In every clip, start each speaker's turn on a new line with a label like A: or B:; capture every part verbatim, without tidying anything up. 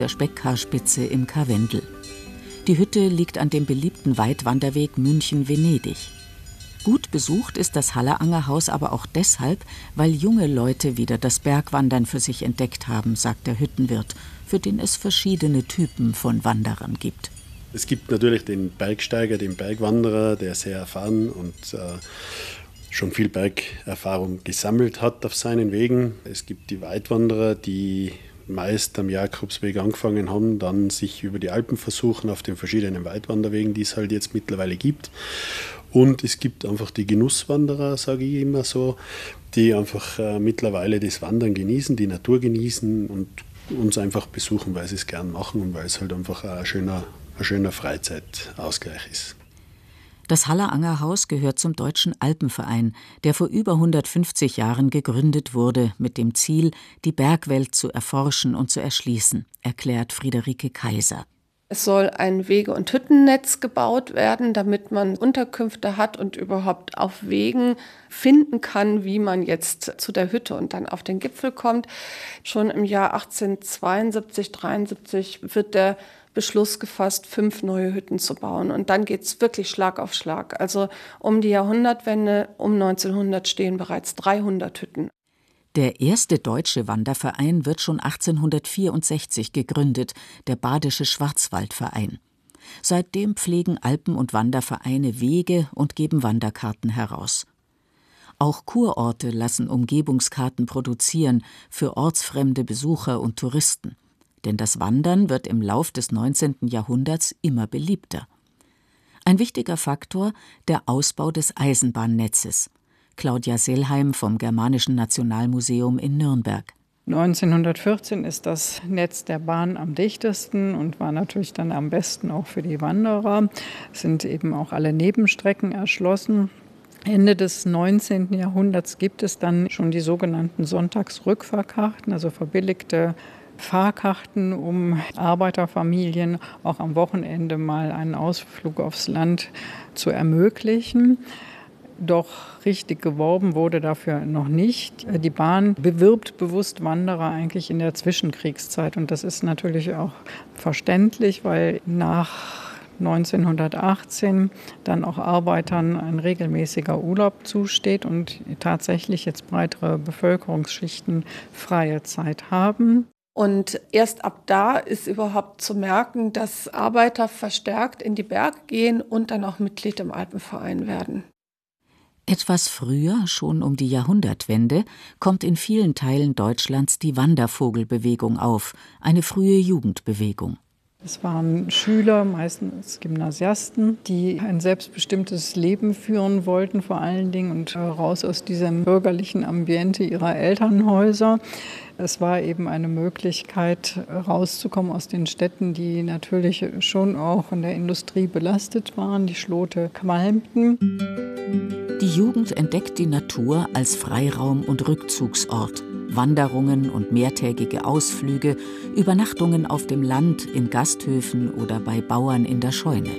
A: der Speckkarspitze im Karwendel. Die Hütte liegt an dem beliebten Weitwanderweg München-Venedig. Gut besucht ist das Haller-Anger Haus aber auch deshalb, weil junge Leute wieder das Bergwandern für sich entdeckt haben, sagt der Hüttenwirt, für den es verschiedene Typen von Wanderern gibt.
B: Es gibt natürlich den Bergsteiger, den Bergwanderer, der sehr erfahren und äh, schon viel Bergerfahrung gesammelt hat auf seinen Wegen. Es gibt die Weitwanderer, die meist am Jakobsweg angefangen haben, dann sich über die Alpen versuchen auf den verschiedenen Weitwanderwegen, die es halt jetzt mittlerweile gibt. Und es gibt einfach die Genusswanderer, sage ich immer so, die einfach äh, mittlerweile das Wandern genießen, die Natur genießen und uns einfach besuchen, weil sie es gern machen und weil es halt einfach ein schöner, ein schöner Freizeitausgleich ist.
A: Das Haller-Anger Haus gehört zum Deutschen Alpenverein, der vor über hundertfünfzig Jahren gegründet wurde, mit dem Ziel, die Bergwelt zu erforschen und zu erschließen, erklärt Friederike Kaiser.
C: Es soll ein Wege- und Hüttennetz gebaut werden, damit man Unterkünfte hat und überhaupt auf Wegen finden kann, wie man jetzt zu der Hütte und dann auf den Gipfel kommt. Schon im Jahr achtzehnhundertzweiundsiebzig, dreiundsiebzig wird der Beschluss gefasst, fünf neue Hütten zu bauen. Und dann geht es wirklich Schlag auf Schlag. Also um die Jahrhundertwende, um neunzehnhundert stehen bereits dreihundert Hütten.
A: Der erste deutsche Wanderverein wird schon achtzehnhundertvierundsechzig gegründet, der Badische Schwarzwaldverein. Seitdem pflegen Alpen- und Wandervereine Wege und geben Wanderkarten heraus. Auch Kurorte lassen Umgebungskarten produzieren für ortsfremde Besucher und Touristen. Denn das Wandern wird im Lauf des neunzehnten Jahrhunderts immer beliebter. Ein wichtiger Faktor der Ausbau des Eisenbahnnetzes. Claudia Sellheim vom Germanischen Nationalmuseum in Nürnberg.
D: neunzehnhundertvierzehn ist das Netz der Bahn am dichtesten und war natürlich dann am besten auch für die Wanderer. Es sind eben auch alle Nebenstrecken erschlossen. Ende des neunzehnten Jahrhunderts gibt es dann schon die sogenannten Sonntagsrückfahrkarten, also verbilligte Fahrkarten, um Arbeiterfamilien auch am Wochenende mal einen Ausflug aufs Land zu ermöglichen. Doch richtig geworben wurde dafür noch nicht. Die Bahn bewirbt bewusst Wanderer eigentlich in der Zwischenkriegszeit. Und das ist natürlich auch verständlich, weil nach neunzehnhundertachtzehn dann auch Arbeitern ein regelmäßiger Urlaub zusteht und tatsächlich jetzt breitere Bevölkerungsschichten freie Zeit haben.
C: Und erst ab da ist überhaupt zu merken, dass Arbeiter verstärkt in die Berge gehen und dann auch Mitglied im Alpenverein werden.
A: Etwas früher, schon um die Jahrhundertwende, kommt in vielen Teilen Deutschlands die Wandervogelbewegung auf, eine frühe Jugendbewegung.
D: Es waren Schüler, meistens Gymnasiasten, die ein selbstbestimmtes Leben führen wollten, vor allen Dingen und raus aus diesem bürgerlichen Ambiente ihrer Elternhäuser. Es war eben eine Möglichkeit, rauszukommen aus den Städten, die natürlich schon auch von der Industrie belastet waren. Die Schlote qualmten.
A: Die Jugend entdeckt die Natur als Freiraum und Rückzugsort. Wanderungen und mehrtägige Ausflüge, Übernachtungen auf dem Land, in Gasthöfen oder bei Bauern in der Scheune.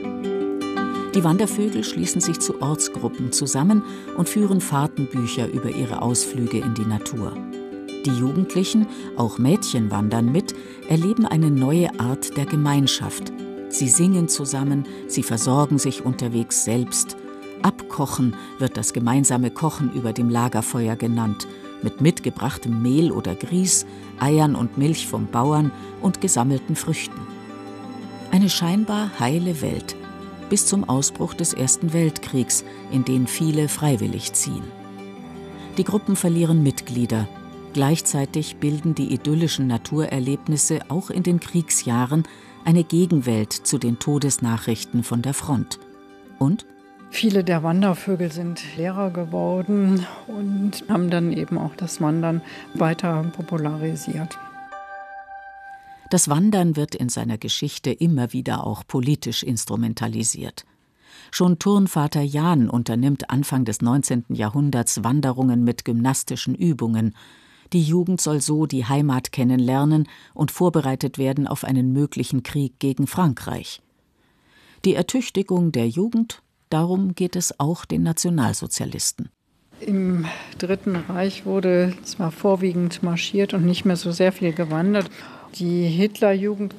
A: Die Wandervögel schließen sich zu Ortsgruppen zusammen und führen Fahrtenbücher über ihre Ausflüge in die Natur. Die Jugendlichen, auch Mädchen wandern mit, erleben eine neue Art der Gemeinschaft. Sie singen zusammen, sie versorgen sich unterwegs selbst. Abkochen wird das gemeinsame Kochen über dem Lagerfeuer genannt, mit mitgebrachtem Mehl oder Grieß, Eiern und Milch vom Bauern und gesammelten Früchten. Eine scheinbar heile Welt, bis zum Ausbruch des Ersten Weltkriegs, in den viele freiwillig ziehen. Die Gruppen verlieren Mitglieder. Gleichzeitig bilden die idyllischen Naturerlebnisse auch in den Kriegsjahren eine Gegenwelt zu den Todesnachrichten von der Front. Und
D: viele der Wandervögel sind Lehrer geworden und haben dann eben auch das Wandern weiter popularisiert.
A: Das Wandern wird in seiner Geschichte immer wieder auch politisch instrumentalisiert. Schon Turnvater Jahn unternimmt Anfang des neunzehnten Jahrhunderts Wanderungen mit gymnastischen Übungen. Die Jugend soll so die Heimat kennenlernen und vorbereitet werden auf einen möglichen Krieg gegen Frankreich. Die Ertüchtigung der Jugend, darum geht es auch den Nationalsozialisten.
D: Im Dritten Reich wurde zwar vorwiegend marschiert und nicht mehr so sehr viel gewandert. Die Hitlerjugend